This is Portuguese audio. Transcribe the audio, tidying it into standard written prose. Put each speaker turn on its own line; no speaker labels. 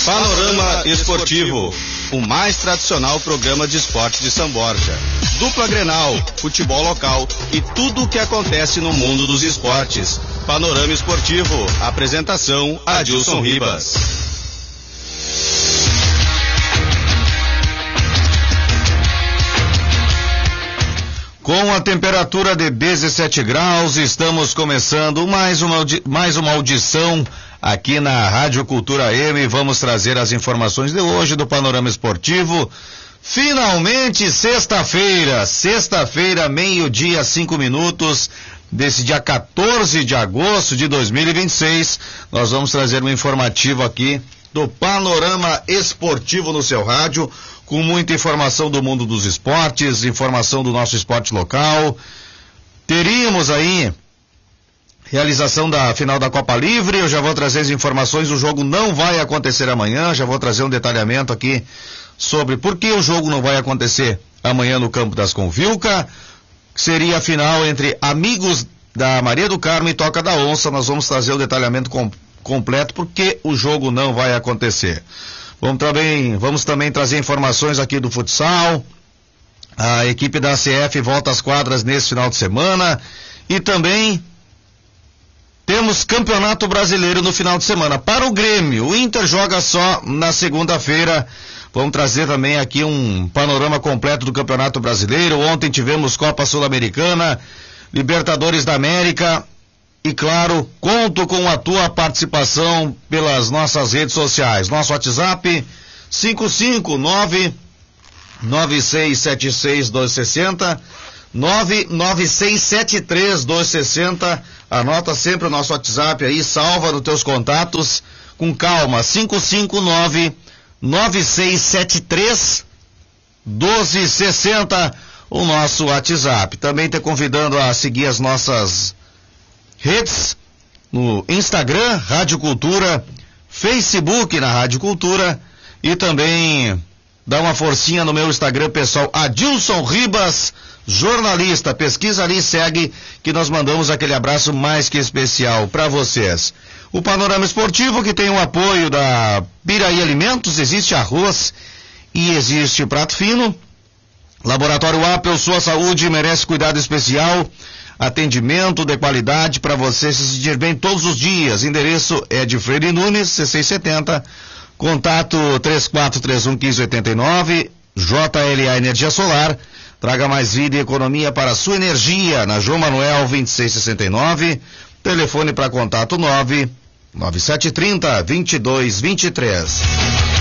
Panorama Esportivo, o mais tradicional programa de esporte de São Borja. Dupla Grenal, futebol local e tudo o que acontece no mundo dos esportes. Panorama Esportivo, apresentação Adilson Ribas. Com a temperatura de 17 graus, estamos começando mais uma audição aqui na Rádio Cultura M. Vamos trazer as informações de hoje do Panorama Esportivo. Finalmente, sexta-feira, meio-dia, 5 minutos, desse dia 14 de agosto de 2026, nós vamos trazer um informativo aqui do Panorama Esportivo no seu rádio, com muita informação do mundo dos esportes, informação do nosso esporte local. Teríamos aí realização da final da Copa Livre. Eu já vou trazer as informações. O jogo não vai acontecer amanhã, já vou trazer um detalhamento aqui sobre por que o jogo não vai acontecer amanhã no Campo das Convilca. Seria a final entre Amigos da Maria do Carmo e Toca da Onça. Nós vamos trazer o detalhamento completo porque o jogo não vai acontecer. Vamos também trazer informações aqui do futsal. A equipe da ACF volta às quadras nesse final de semana. E também temos Campeonato Brasileiro no final de semana. Para o Grêmio, o Inter joga só na segunda-feira. Vamos trazer também aqui um panorama completo do Campeonato Brasileiro. Ontem tivemos Copa Sul-Americana, Libertadores da América. E claro, conto com a tua participação pelas nossas redes sociais. Nosso WhatsApp 559-9676-1260, 99673-1260. Anota sempre o nosso WhatsApp aí, salva nos teus contatos com calma. 559-9673-1260, o nosso WhatsApp. Também te convidando a seguir as nossas redes, no Instagram, Rádio Cultura, Facebook na Rádio Cultura e também dá uma forcinha no meu Instagram pessoal, Adilson Ribas, jornalista. Pesquisa ali, segue, que nós mandamos aquele abraço mais que especial para vocês. O Panorama Esportivo, que tem o apoio da Piraí Alimentos, existe arroz e existe prato fino. Laboratório Apple, sua saúde merece cuidado especial. Atendimento de qualidade para você se sentir bem todos os dias. Endereço é de Freire Nunes, C670. Contato 3431-1589. JLA Energia Solar. Traga mais vida e economia para a sua energia. Na João Manuel 2669. Telefone para contato 99730-2223.